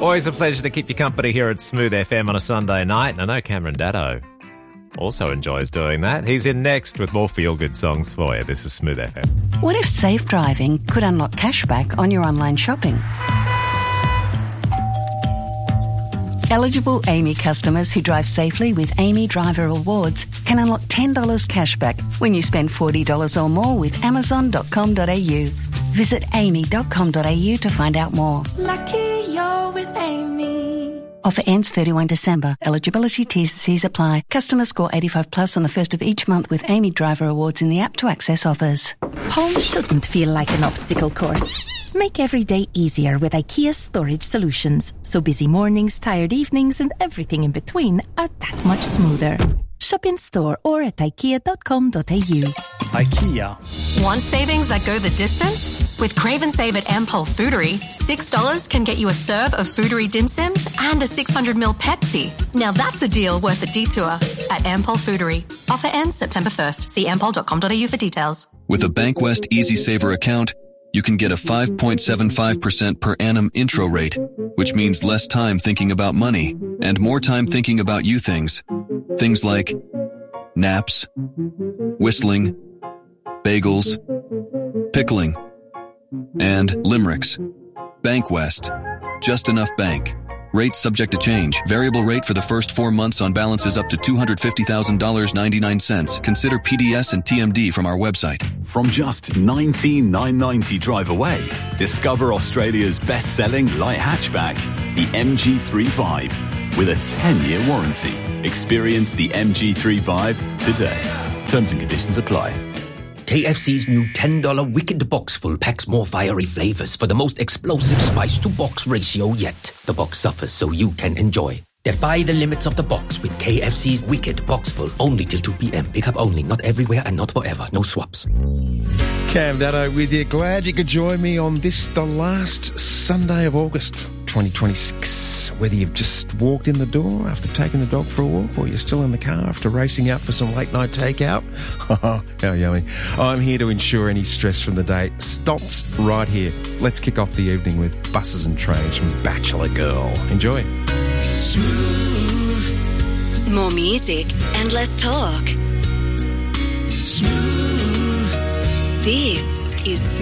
Always a pleasure to keep you company here at Smooth FM on a Sunday night. And I know Cameron Daddo also enjoys doing that. He's in next with more feel-good songs for you. This is Smooth FM. What if safe driving could unlock cashback on your online shopping? Eligible Amy customers who drive safely with Amy Driver Rewards can unlock $10 cashback when you spend $40 or more with Amazon.com.au. Visit amy.com.au to find out more. Lucky you're with Amy. Offer ends 31 December. Eligibility T's and C's apply. Customers score 85 plus on the first of each month with Amy Driver Awards in the app to access offers. Home shouldn't feel like an obstacle course. Make every day easier with IKEA Storage Solutions. So busy mornings, tired evenings and everything in between are that much smoother. Shop in store or at ikea.com.au. IKEA. Want savings that go the distance? With Crave and Save at Ampol Foodery, $6 can get you a serve of Foodery dim sims and a 600ml Pepsi. Now that's a deal worth a detour at Ampol Foodery. Offer ends September 1st. See ampol.com.au for details. With a Bankwest Easy Saver account, you can get a 5.75% per annum intro rate, which means less time thinking about money and more time thinking about you things. Things like naps, whistling, bagels, pickling, and limericks. Bankwest. Just enough bank. Rate subject to change. Variable rate for the first 4 months on balances up to $250,000.99. Consider PDS and TMD from our website. From just $19,990 drive away, discover Australia's best-selling light hatchback, the MG3 Vibe, with a 10-year warranty. Experience the MG3 Vibe today. Terms and conditions apply. KFC's new $10 Wicked Box Full packs more fiery flavors for the most explosive spice-to-box ratio yet. The box suffers so you can enjoy. Defy the limits of the box with KFC's Wicked Box Full. Only till 2 p.m. Pick up only. Not everywhere and not forever. No swaps. Cam Daddo with you. Glad you could join me on this, the last Sunday of August 2026. Whether you've just walked in the door after taking the dog for a walk or you're still in the car after racing out for some late-night takeout. How yummy. I'm here to ensure any stress from the day stops right here. Let's kick off the evening with Buses and Trains from Bachelor Girl. Enjoy. Smooth. More music and less talk. Smooth. This is